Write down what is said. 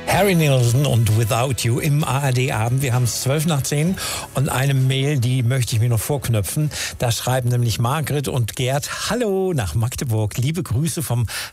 Harry Nilsson und Without You im ARD-Abend. Wir haben es 10:12 und eine Mail, die möchte ich mir noch vorknöpfen. Da schreiben nämlich Margret und Gerd: Hallo nach Magdeburg. Liebe Grüße vom